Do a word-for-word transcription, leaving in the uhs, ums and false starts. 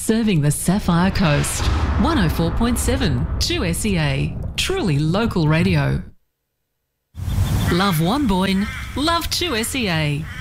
Serving the Sapphire Coast. one oh four point seven, two S E A. Truly local radio. Love Wonboyne, love two S E A.